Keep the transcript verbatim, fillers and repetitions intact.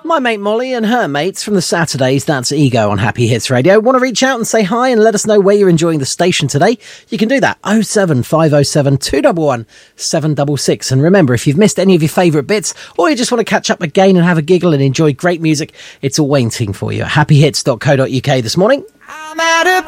My mate Molly and her mates from the Saturdays, that's Ego on Happy Hits Radio. Want to reach out and say hi and let us know where you're enjoying the station today? You can do that, oh seven five oh seven, two one one, seven six six. And remember, if you've missed any of your favourite bits or you just want to catch up again and have a giggle and enjoy great music, it's all waiting for you at happy hits dot co dot uk this morning. I'm at a